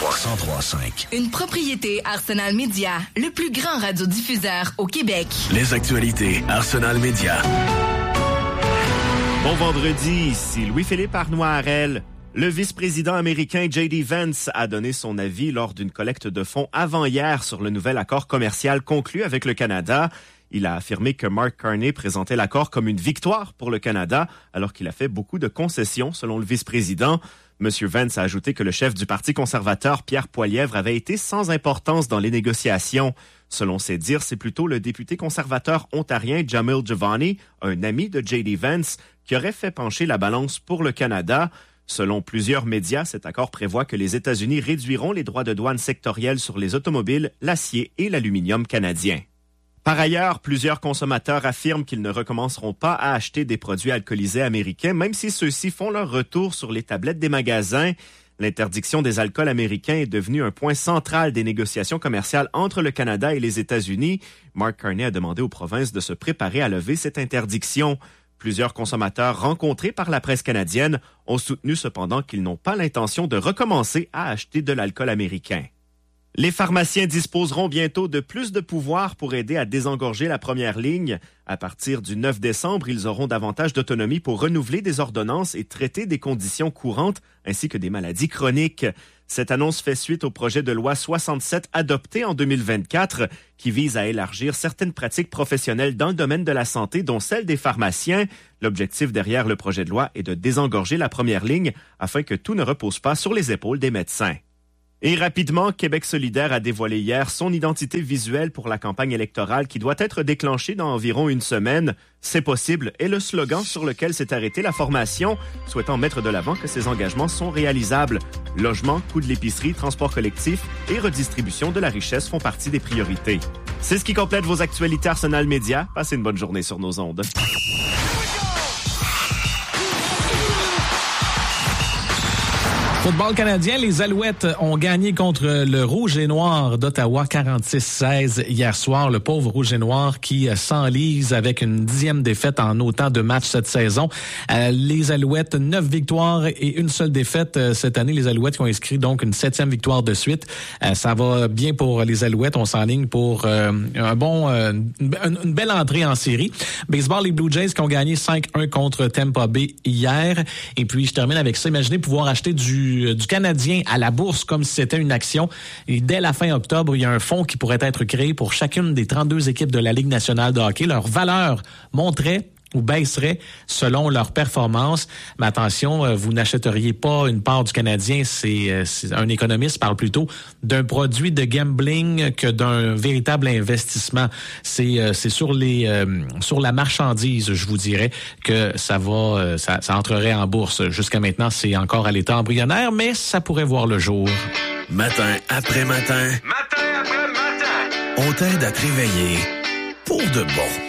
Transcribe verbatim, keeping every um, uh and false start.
cent trois virgule cinq. Une propriété Arsenal Média, le plus grand radiodiffuseur au Québec. Les actualités Arsenal Média. Bon vendredi, ici Louis-Philippe Arnois-Harel. Le vice-président américain J D Vance a donné son avis lors d'une collecte de fonds avant-hier sur le nouvel accord commercial conclu avec le Canada. Il a affirmé que Mark Carney présentait l'accord comme une victoire pour le Canada, alors qu'il a fait beaucoup de concessions, selon le vice-président. M. Vance a ajouté que le chef du Parti conservateur, Pierre Poilievre, avait été sans importance dans les négociations. Selon ses dires, c'est plutôt le député conservateur ontarien Jamil Jivani, un ami de J D Vance, qui aurait fait pencher la balance pour le Canada. Selon plusieurs médias, cet accord prévoit que les États-Unis réduiront les droits de douane sectoriels sur les automobiles, l'acier et l'aluminium canadiens. Par ailleurs, plusieurs consommateurs affirment qu'ils ne recommenceront pas à acheter des produits alcoolisés américains, même si ceux-ci font leur retour sur les tablettes des magasins. L'interdiction des alcools américains est devenue un point central des négociations commerciales entre le Canada et les États-Unis. Mark Carney a demandé aux provinces de se préparer à lever cette interdiction. Plusieurs consommateurs rencontrés par la presse canadienne ont soutenu cependant qu'ils n'ont pas l'intention de recommencer à acheter de l'alcool américain. Les pharmaciens disposeront bientôt de plus de pouvoir pour aider à désengorger la première ligne. À partir du neuf décembre, ils auront davantage d'autonomie pour renouveler des ordonnances et traiter des conditions courantes ainsi que des maladies chroniques. Cette annonce fait suite au projet de loi soixante-sept adopté en deux mille vingt-quatre qui vise à élargir certaines pratiques professionnelles dans le domaine de la santé, dont celle des pharmaciens. L'objectif derrière le projet de loi est de désengorger la première ligne afin que tout ne repose pas sur les épaules des médecins. Et rapidement, Québec solidaire a dévoilé hier son identité visuelle pour la campagne électorale qui doit être déclenchée dans environ une semaine. C'est possible est le slogan sur lequel s'est arrêtée la formation, souhaitant mettre de l'avant que ces engagements sont réalisables. Logement, coût de l'épicerie, transport collectif et redistribution de la richesse font partie des priorités. C'est ce qui complète vos actualités Arsenal Média. Passez une bonne journée sur nos ondes. Football canadien, les Alouettes ont gagné contre le Rouge et Noir d'Ottawa quarante-six seize hier soir. Le pauvre Rouge et Noir qui s'enlise avec une dixième défaite en autant de matchs cette saison. Euh, les Alouettes, neuf victoires et une seule défaite euh, cette année. Les Alouettes qui ont inscrit donc une septième victoire de suite. Euh, ça va bien pour les Alouettes. On s'enligne pour euh, un bon, euh, une, une belle entrée en série. Baseball, les Blue Jays qui ont gagné cinq un contre Tampa Bay hier. Et puis, je termine avec ça. Imaginez pouvoir acheter du du Canadien à la bourse comme si c'était une action. Et dès la fin octobre, il y a un fonds qui pourrait être créé pour chacune des trente-deux équipes de la Ligue nationale de hockey. Leur valeur monterait ou baisserait selon leur performance. Mais attention, vous n'achèteriez pas une part du Canadien. C'est, c'est un économiste parle plutôt d'un produit de gambling que d'un véritable investissement. C'est, c'est sur les sur la marchandise, je vous dirais, que ça va, ça, ça entrerait en bourse. Jusqu'à maintenant, c'est encore à l'état embryonnaire, mais ça pourrait voir le jour. Matin après matin. Matin après matin. On t'aide à te réveiller pour de bon.